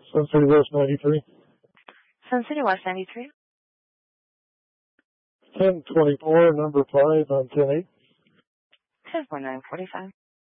Sun City West 93. Sun City West 93. 1024, number 5 on 10-8. 104945.